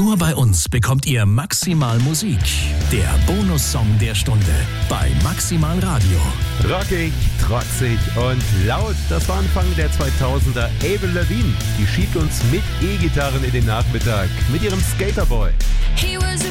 Nur bei uns bekommt ihr maximal Musik. Der Bonussong der Stunde bei Maximal Radio. Rockig, trotzig und laut. Das war Anfang der 2000er Avril Lavigne. Die schiebt uns mit E-Gitarren in den Nachmittag mit ihrem Skaterboy. He was a